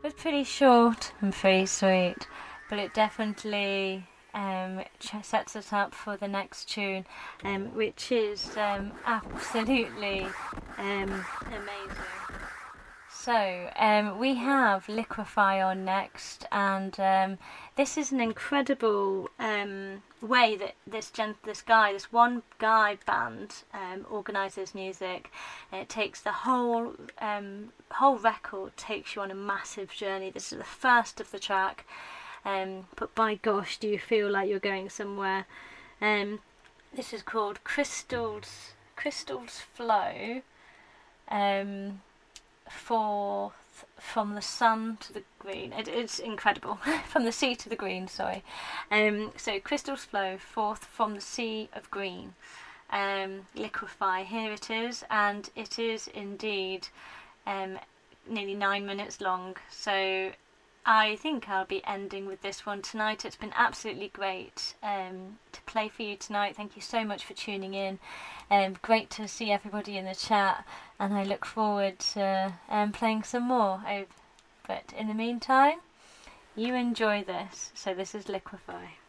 was pretty short and pretty sweet, but it definitely sets us up for the next tune, which is absolutely amazing. So we have Liquefy on next, and this is an incredible way that this one guy band organises music. It takes the whole record, takes you on a massive journey. This is the first of the track, but by gosh, do you feel like you're going somewhere. This is called Crystal's Flow. From the sun to the green. It's incredible. From the sea to the green, sorry. So Crystal's Flow, forth from the sea of green. Liquefy, here it is, and it is indeed nearly 9 minutes long. So I think I'll be ending with this one tonight. It's been absolutely great to play for you tonight. Thank you so much for tuning in. Great to see everybody in the chat, and I look forward to playing some more. But in the meantime, you enjoy this. So this is Liquefy.